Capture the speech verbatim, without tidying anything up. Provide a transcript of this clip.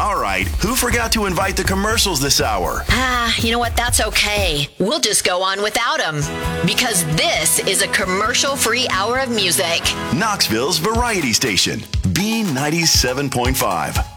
All right, who forgot to invite the commercials this hour? Ah, you know what? That's okay. We'll just go on without them. Because this is a commercial-free hour of music. Knoxville's variety station, B ninety-seven point five.